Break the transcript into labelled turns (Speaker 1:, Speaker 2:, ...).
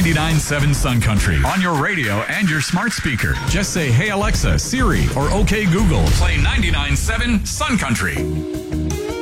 Speaker 1: 99.7 Sun Country on your radio and your smart speaker. Just say, "Hey Alexa, Siri," or "OK Google, play 99.7 Sun Country."